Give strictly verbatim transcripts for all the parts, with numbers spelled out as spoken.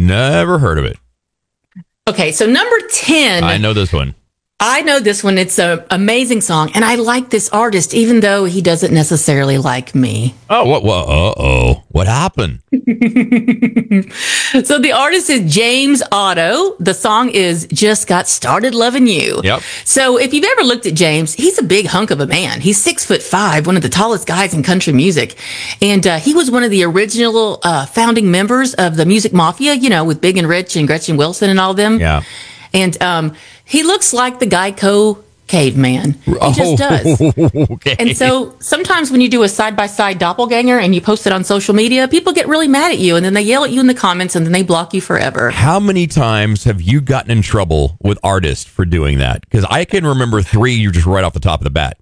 Never heard of it. Okay, so number ten. I know this one. I know this one. It's an amazing song, and I like this artist, even though he doesn't necessarily like me. Oh, what? what uh oh. What happened? So the artist is James Otto. The song is Just Got Started Loving You. Yep. So if you've ever looked at James, he's a big hunk of a man. He's six foot five, one of the tallest guys in country music. And uh, he was one of the original uh, founding members of the Music Mafia, you know, with Big and Rich and Gretchen Wilson and all them. Yeah. And um, he looks like the Geico caveman. He just Oh, does. Okay. And so sometimes when you do a side-by-side doppelganger and you post it on social media, people get really mad at you, and then they yell at you in the comments, and then they block you forever. How many times have you gotten in trouble with artists for doing that? Because I can remember three you just right off the top of the bat.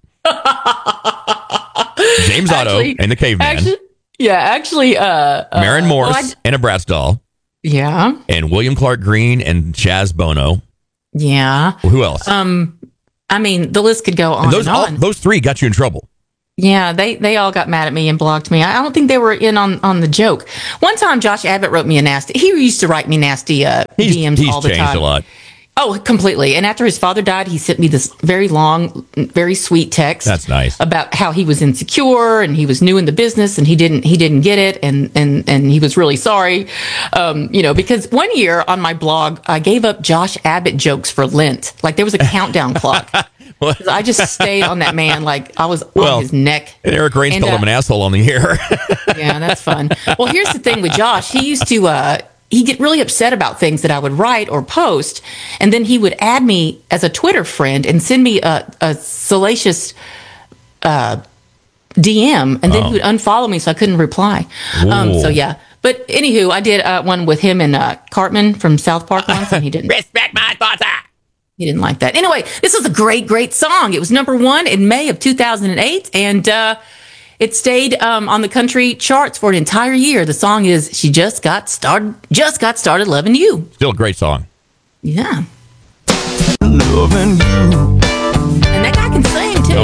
James Otto Actually- and the caveman. Actually, yeah, actually, uh, uh Maren Morris well, I- and a Bratz doll. yeah, And William Clark Green and Chaz Bono. yeah. Who else? Um, I mean, the list could go on and those, and all, on. those three got you in trouble. Yeah, they, they all got mad at me and blocked me. I don't think they were in on, on the joke. One time, Josh Abbott wrote me a nasty. He used to write me nasty uh, He's, D Ms he's all the changed time. a lot. Oh, completely. And after his father died, he sent me this very long, very sweet text. That's nice. About how he was insecure and he was new in the business and he didn't he didn't get it and and and he was really sorry. Um, you know, because one year on my blog, I gave up Josh Abbott jokes for Lent. Like there was a countdown clock. I just stayed on that man like I was Well, on his neck. And Eric Rains And, called uh, him an asshole on the air. Yeah, that's fun. Well, here's the thing with Josh. He used to, uh, he'd get really upset about things that I would write or post. And then he would add me as a Twitter friend and send me a, a salacious uh, D M. And then Oh. he would unfollow me so I couldn't reply. Um, Ooh. so, yeah. But anywho, I did uh, one with him and uh, Cartman from South Park once, and he didn't. Respect my sponsor. He didn't like that. Anyway, this was a great, great song. It was number one in May of two thousand eight, and uh, it stayed um, on the country charts for an entire year. The song is "She Just Got Started, Just Got Started Loving You." Still a great song. Yeah, Loving you. and that guy can sing too. Oh,